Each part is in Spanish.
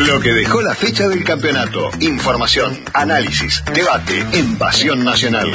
Lo que dejó la fecha del campeonato. Información, análisis, debate en Pasión Nacional.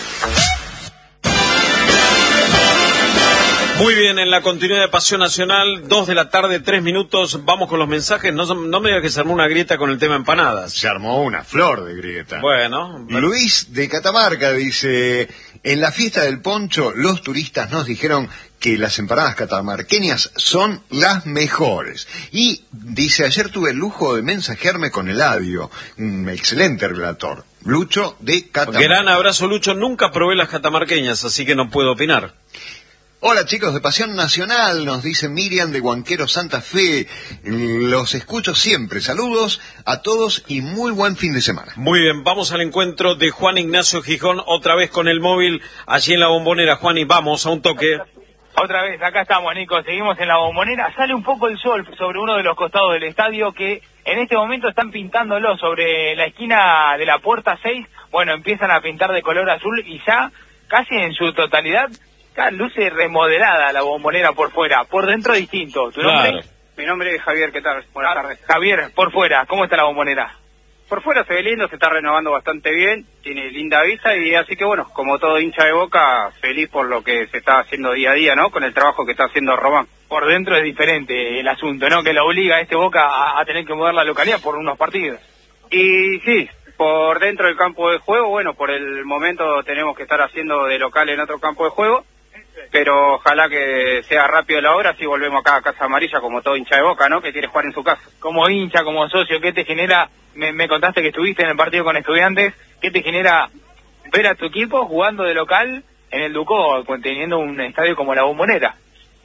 Muy bien, en la continuidad de Pasión Nacional, 2 de la tarde, 3 minutos, vamos con los mensajes. No me digas que se armó una grieta con el tema empanadas. Se armó una flor de grieta. Bueno. Luis de Catamarca dice, en la fiesta del poncho, los turistas nos dijeron que las empanadas catamarqueñas son las mejores. Y dice, ayer tuve el lujo de mensajearme con Eladio, un excelente relator, Lucho de Catamarca. Gran abrazo, Lucho. Nunca probé las catamarqueñas, así que no puedo opinar. Hola chicos de Pasión Nacional, nos dice Miriam de Huanquero Santa Fe, los escucho siempre, saludos a todos y muy buen fin de semana. Muy bien, vamos al encuentro de Juan Ignacio Gijón, otra vez con el móvil allí en la Bombonera. Juan, y vamos a un toque. Otra vez, acá estamos, Nico, seguimos en la Bombonera, sale un poco el sol sobre uno de los costados del estadio que en este momento están pintándolo sobre la esquina de la puerta 6, bueno, empiezan a pintar de color azul y ya casi en su totalidad luce remodelada la Bombonera por fuera, por dentro distinto. ¿Tu nombre? Claro. Mi nombre es Javier, ¿qué tal? Buenas tardes. Javier, por fuera, ¿cómo está la Bombonera? Por fuera se ve lindo, se está renovando bastante bien, tiene linda vista y así que bueno, como todo hincha de Boca, feliz por lo que se está haciendo día a día, ¿no? Con el trabajo que está haciendo Román. Por dentro es diferente el asunto, ¿no? Que lo obliga a este Boca a tener que mover la localidad por unos partidos. Y sí, por dentro del campo de juego, bueno, por el momento tenemos que estar haciendo de local en otro campo de juego, pero ojalá que sea rápido la obra, así volvemos acá a Casa Amarilla como todo hincha de Boca, ¿no? Que quiere jugar en su casa. Como hincha, como socio, ¿qué te genera? Me contaste que estuviste en el partido con Estudiantes, ¿qué te genera ver a tu equipo jugando de local en el Ducó, teniendo un estadio como la Bombonera?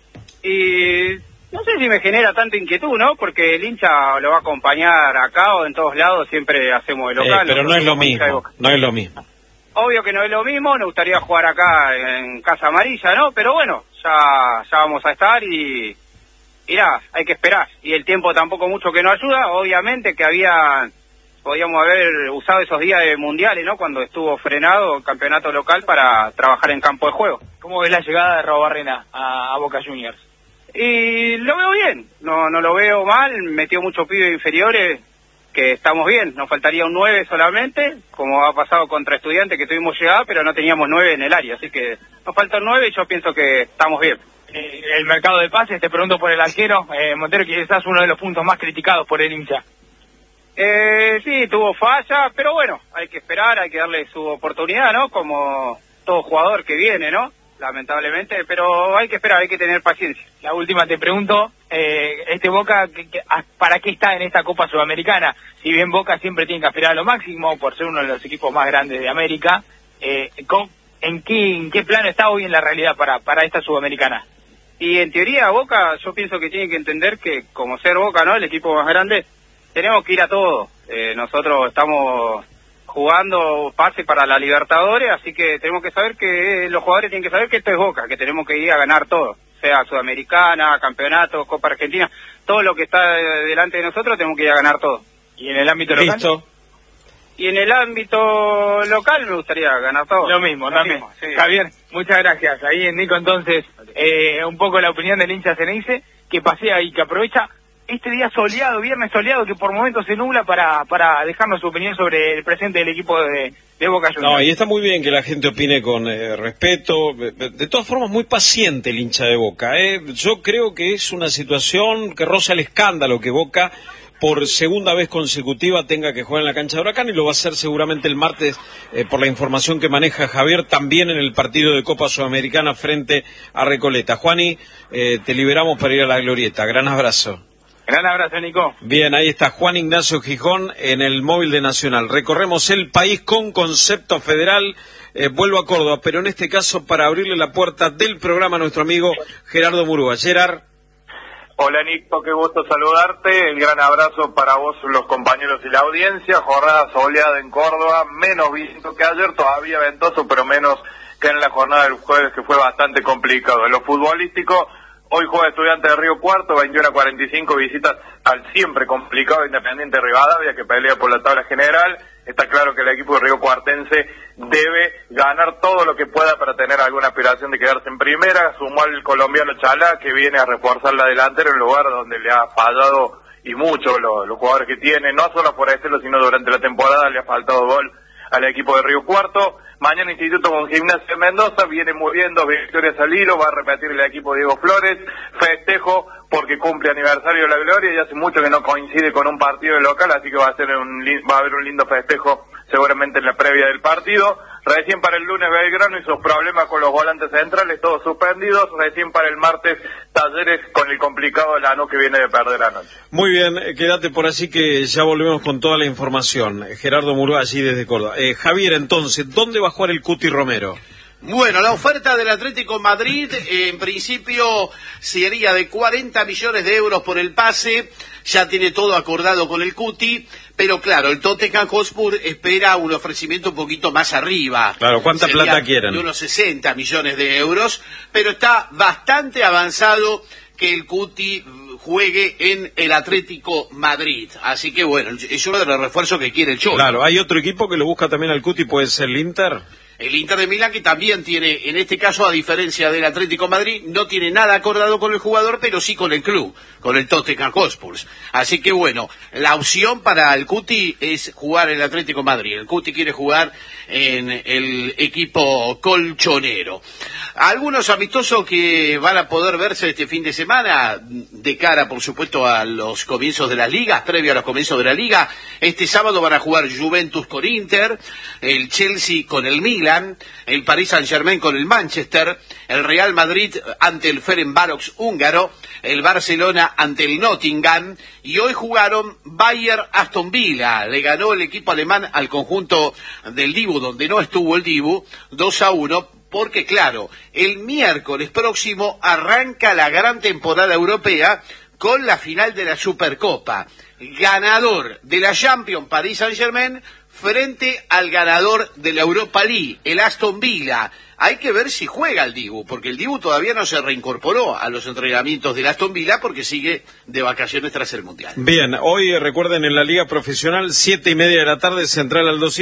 Y no sé si me genera tanta inquietud, ¿no? Porque el hincha lo va a acompañar acá o en todos lados, siempre hacemos de local. Pero no es lo mismo, no es lo mismo. Obvio que no es lo mismo, nos gustaría jugar acá en Casa Amarilla, ¿no? Pero bueno, ya vamos a estar y nada, hay que esperar. Y el tiempo tampoco mucho que nos ayuda, obviamente que podíamos haber usado esos días de mundiales, ¿no? Cuando estuvo frenado el campeonato local para trabajar en campo de juego. ¿Cómo ves la llegada de Robarrena a Boca Juniors? Y lo veo bien, no lo veo mal, metió muchos pibes inferiores, que estamos bien, nos faltaría un 9 solamente, como ha pasado contra Estudiantes que tuvimos llegada, pero no teníamos 9 en el área, así que nos falta un 9 y yo pienso que estamos bien. El mercado de pases, te pregunto por el arquero, Montero, quizás uno de los puntos más criticados por el hincha. Sí, tuvo falla, pero bueno, hay que esperar, hay que darle su oportunidad, ¿no? Como todo jugador que viene, ¿no? Lamentablemente, pero hay que esperar, hay que tener paciencia. La última te pregunto, este Boca, ¿para qué está en esta Copa Sudamericana? Si bien Boca siempre tiene que aspirar a lo máximo, por ser uno de los equipos más grandes de América, ¿en qué plano está hoy en la realidad para esta Sudamericana? Y en teoría Boca, yo pienso que tiene que entender que como ser Boca, ¿no? El equipo más grande, tenemos que ir a todo. Nosotros estamos jugando pase para la Libertadores, así que tenemos que saber que los jugadores tienen que saber que esto es Boca, que tenemos que ir a ganar todo, sea Sudamericana, Campeonato, Copa Argentina, todo lo que está delante de nosotros tenemos que ir a ganar todo. ¿Y en el ámbito local? Listo. Y en el ámbito local me gustaría ganar todo. Lo mismo, también. Sí. Javier, muchas gracias. Ahí en Nico, entonces, un poco la opinión del hincha Ceneice, que pasea y que aprovecha este día soleado, viernes soleado, que por momentos se nubla para dejarnos su opinión sobre el presente del equipo de Boca Juniors. No, y está muy bien que la gente opine con respeto. De todas formas, muy paciente el hincha de Boca. Yo creo que es una situación que roza el escándalo que Boca por segunda vez consecutiva tenga que jugar en la cancha de Huracán, y lo va a hacer seguramente el martes, por la información que maneja Javier, también en el partido de Copa Sudamericana frente a Recoleta. Juani, te liberamos para ir a la glorieta. Gran abrazo. Gran abrazo, Nico. Bien, ahí está Juan Ignacio Gijón en el móvil de Nacional. Recorremos el país con concepto federal. Vuelvo a Córdoba, pero en este caso para abrirle la puerta del programa a nuestro amigo Gerardo Murúa. Gerard. Hola Nico, qué gusto saludarte. El gran abrazo para vos, los compañeros y la audiencia. Jornada soleada en Córdoba, menos viento que ayer, todavía ventoso, pero menos que en la jornada del jueves, que fue bastante complicado. En lo futbolístico, hoy juega Estudiantes de Río Cuarto, 21:45, visitas al siempre complicado Independiente Rivadavia, que pelea por la tabla general. Está claro que el equipo de Río Cuartense debe ganar todo lo que pueda para tener alguna aspiración de quedarse en primera. Sumó al colombiano Chalá, que viene a reforzar la delantera en un lugar donde le ha fallado y mucho los jugadores que tiene, no solo por Estelo, sino durante la temporada le ha faltado gol al equipo de Río Cuarto. Mañana Instituto con Gimnasia de Mendoza, viene muy bien, 2 victorias al hilo, va a repetir el equipo Diego Flores, festejo porque cumple aniversario de la Gloria y hace mucho que no coincide con un partido de local, así que va a haber un lindo festejo seguramente en la previa del partido. Recién para el lunes Belgrano y sus problemas con los volantes centrales, todos suspendidos. Recién para el martes Talleres con el complicado Lanús que viene de perder anoche. Muy bien, quédate por así que ya volvemos con toda la información. Gerardo Murúa, allí desde Córdoba. Javier, entonces, ¿dónde va a jugar el Cuti Romero? Bueno, la oferta del Atlético Madrid en principio sería de 40 millones de euros por el pase, ya tiene todo acordado con el Cuti, pero claro, el Tottenham Hotspur espera un ofrecimiento un poquito más arriba. Claro, ¿cuánta plata quieren? De unos 60 millones de euros, pero está bastante avanzado que el Cuti juegue en el Atlético Madrid. Así que bueno, es uno de los refuerzos que quiere el Cholo. Claro, ¿hay otro equipo que lo busca también al Cuti? ¿Puede ser el Inter? El Inter de Milán, que también tiene, en este caso, a diferencia del Atlético Madrid, no tiene nada acordado con el jugador, pero sí con el club, con el Tottenham Hotspur. Así que bueno, la opción para el Cuti es jugar en el Atlético Madrid. El Cuti quiere jugar en el equipo colchonero. Algunos amistosos que van a poder verse este fin de semana, de cara, por supuesto, a los comienzos de las ligas, previo a los comienzos de la liga. Este sábado van a jugar Juventus con Inter, el Chelsea con el Milan, el Paris Saint-Germain con el Manchester, el Real Madrid ante el Ferencváros húngaro, el Barcelona ante el Nottingham, y hoy jugaron Bayern-Aston Villa. Le ganó el equipo alemán al conjunto del Dibu, donde no estuvo el Dibu, 2-1, porque claro, el miércoles próximo arranca la gran temporada europea con la final de la Supercopa. Ganador de la Champions, Paris Saint-Germain, frente al ganador de la Europa League, el Aston Villa. Hay que ver si juega el Dibu, porque el Dibu todavía no se reincorporó a los entrenamientos del Aston Villa porque sigue de vacaciones tras el Mundial. Bien, hoy recuerden en la Liga Profesional, 7:30 de la tarde, Central Aldosí,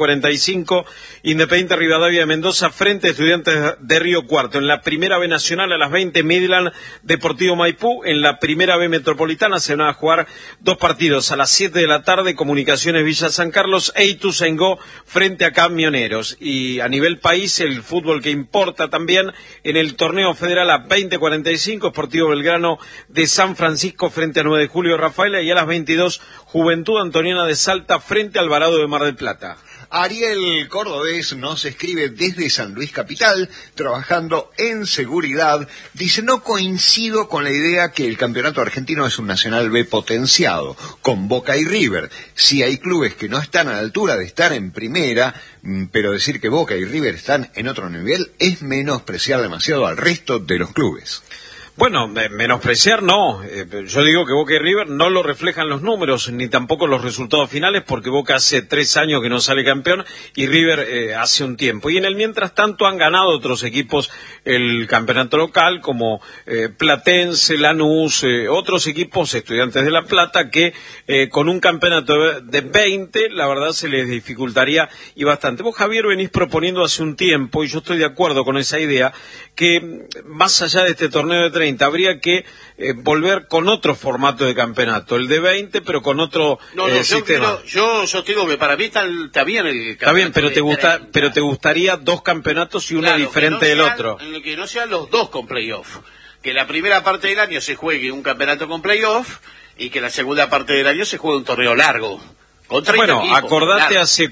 21:45, Independiente Rivadavia de Mendoza, frente a Estudiantes de Río Cuarto. En la Primera B Nacional a las 20, Midland Deportivo Maipú. En la Primera B Metropolitana se van a jugar 2 partidos. A las 7 de la tarde, Comunicaciones Villa San Carlos, Ituzaingó frente a Camioneros. Y a nivel país, el fútbol que importa también en el torneo federal a 20:45, Sportivo Belgrano de San Francisco frente a 9 de Julio Rafaela, y a las 22, Juventud Antoniana de Salta frente a Alvarado de Mar del Plata. Ariel Cordobés nos escribe desde San Luis Capital, trabajando en seguridad. Dice, no coincido con la idea que el campeonato argentino es un Nacional B potenciado, con Boca y River. Sí hay clubes que no están a la altura de estar en primera, pero decir que Boca y River están en otro nivel es menospreciar demasiado al resto de los clubes. Bueno, menospreciar no. Yo digo que Boca y River no lo reflejan los números, ni tampoco los resultados finales, porque Boca hace 3 años que no sale campeón y River hace un tiempo. Y en el mientras tanto han ganado otros equipos el campeonato local, como Platense, Lanús, otros equipos, Estudiantes de La Plata, que con un campeonato de 20, la verdad se les dificultaría y bastante. Vos, Javier, venís proponiendo hace un tiempo, y yo estoy de acuerdo con esa idea, que más allá de este torneo de 30, habría que volver con otro formato de campeonato, el de 20, pero con otro sistema. Yo sostengo que para mí está bien el campeonato. Está bien, pero te gustaría 2 campeonatos y uno diferente del otro. Que no sean los 2 con playoff. Que la primera parte del año se juegue un campeonato con playoff y que la segunda parte del año se juegue un torneo largo. Bueno, acordate, hace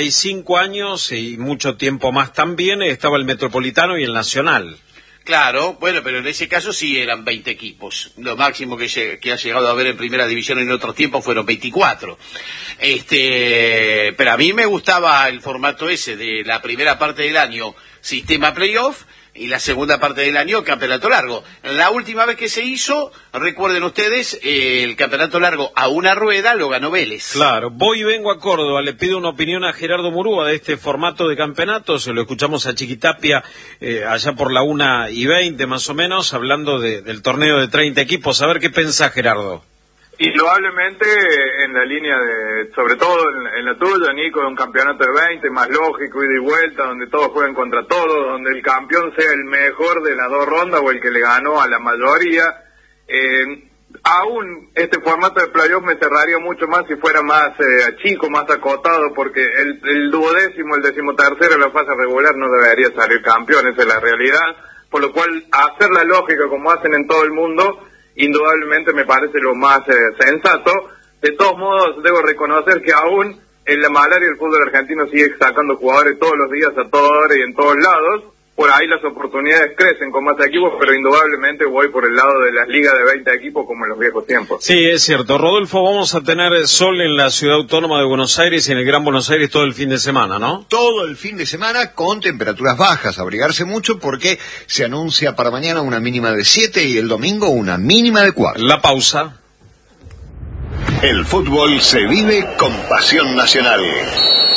45 años y mucho tiempo más también estaba el Metropolitano y el Nacional. Claro, bueno, pero en ese caso sí eran 20 equipos. Lo máximo que ha llegado a haber en primera división en otros tiempos fueron 24. Pero a mí me gustaba el formato ese de la primera parte del año, sistema playoff, y la segunda parte del año, campeonato largo. La última vez que se hizo, recuerden ustedes, el campeonato largo a una rueda lo ganó Vélez. Claro, voy y vengo a Córdoba, le pido una opinión a Gerardo Murúa de este formato de campeonato. Se lo escuchamos a Chiquitapia allá por la 1:20 más o menos, hablando del torneo de 30 equipos. A ver qué pensás, Gerardo. Indudablemente en la línea de, sobre todo en la tuya, Nico, de un campeonato de 20, más lógico, ida y vuelta, donde todos juegan contra todos, donde el campeón sea el mejor de las 2 rondas o el que le ganó a la mayoría. aún este formato de playoff me cerraría mucho más si fuera más chico, más acotado, porque el duodécimo, el decimotercero de la fase regular no debería salir campeón, esa es la realidad, por lo cual hacer la lógica como hacen en todo el mundo, indudablemente me parece lo más sensato. De todos modos, debo reconocer que aún en la malaria el fútbol argentino sigue sacando jugadores todos los días, a toda hora y en todos lados. Por ahí las oportunidades crecen con más equipos, pero indudablemente voy por el lado de las ligas de 20 equipos como en los viejos tiempos. Sí, es cierto. Rodolfo, vamos a tener sol en la ciudad autónoma de Buenos Aires y en el Gran Buenos Aires todo el fin de semana, ¿no? Todo el fin de semana con temperaturas bajas, abrigarse mucho porque se anuncia para mañana una mínima de 7 y el domingo una mínima de 4. La pausa. El fútbol se vive con pasión nacional.